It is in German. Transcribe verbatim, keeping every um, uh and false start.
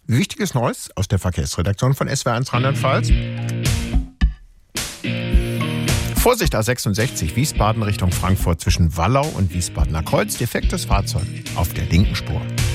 Wichtiges Neues aus der Verkehrsredaktion von S W R eins Rheinland-Pfalz. Vorsicht A sechsundsechzig Wiesbaden Richtung Frankfurt zwischen Wallau und Wiesbadener Kreuz. Defektes Fahrzeug auf der linken Spur.